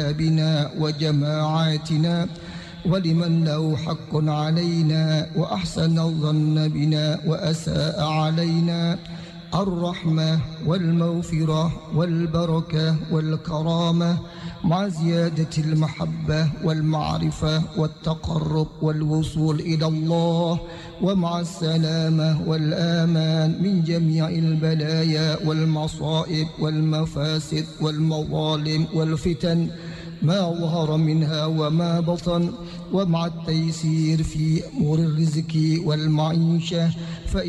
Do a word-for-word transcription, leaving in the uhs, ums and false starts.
بنا وجماعاتنا ولمن له حق علينا وأحسن الظن بنا وأساء علينا الرحمة والمغفرة والبركة والكرامة مع زيادة المحبة والمعرفة والتقرب والوصول إلى الله ومع السلامة والآمان من جميع البلايا والمصائب والمفاسد والمظالم والفتن ما ظهر منها وما بطن ومع التيسير في أمور الرزق والمعيشة.